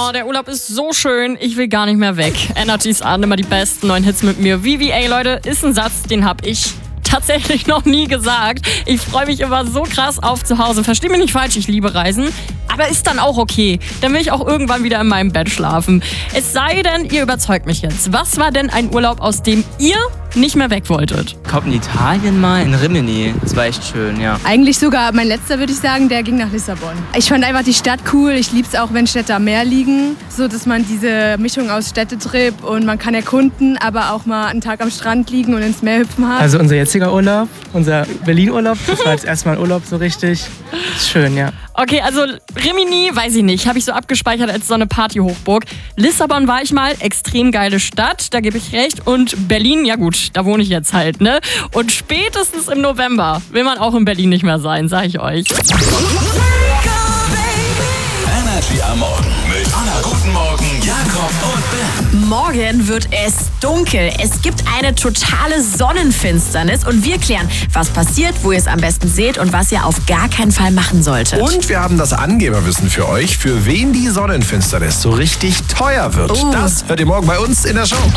Oh, der Urlaub ist so schön. Ich will gar nicht mehr weg. Energy's an, immer die besten neuen Hits mit mir. VVA, Leute, ist ein Satz, den hab ich tatsächlich noch nie gesagt. Ich freue mich immer so krass auf zu Hause. Versteh mich nicht falsch, ich liebe Reisen. Aber ist dann auch okay. Dann will ich auch irgendwann wieder in meinem Bett schlafen. Es sei denn, ihr überzeugt mich jetzt. Was war denn ein Urlaub, aus dem ihr nicht mehr weg wolltet? Ich glaube in Italien mal, in Rimini. Das war echt schön, ja. Eigentlich sogar mein letzter, würde ich sagen, der ging nach Lissabon. Ich fand einfach die Stadt cool. Ich liebe es auch, wenn Städte am Meer liegen. So, dass man diese Mischung aus Städtetrip und man kann erkunden, aber auch mal einen Tag am Strand liegen und ins Meer hüpfen hat. Also unser jetziger Urlaub, unser Berlin-Urlaub, das war jetzt erstmal ein Urlaub so richtig. Ist schön, ja. Okay, also Rimini, weiß ich nicht, habe ich so abgespeichert als so eine Partyhochburg. Lissabon war ich mal, extrem geile Stadt, da gebe ich recht. Und Berlin, ja gut, da wohne ich jetzt halt, ne? Und spätestens im November will man auch in Berlin nicht mehr sein, sag ich euch. Energy am Morgen mit Anna. Guten Morgen, Jakob und Ben. Morgen wird es dunkel. Es gibt eine totale Sonnenfinsternis und wir klären, was passiert, wo ihr es am besten seht und was ihr auf gar keinen Fall machen solltet. Und wir haben das Angeberwissen für euch, für wen die Sonnenfinsternis so richtig teuer wird. Das hört ihr morgen bei uns in der Show.